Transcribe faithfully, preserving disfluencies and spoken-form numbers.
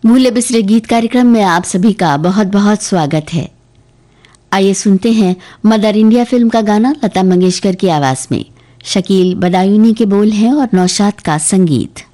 भूले बिसरे गीत कार्यक्रम में आप सभी का बहुत बहुत स्वागत है। आइए सुनते हैं मदर इंडिया फिल्म का गाना लता मंगेशकर की आवाज में। शकील बदायूनी के बोल हैं और नौशाद का संगीत।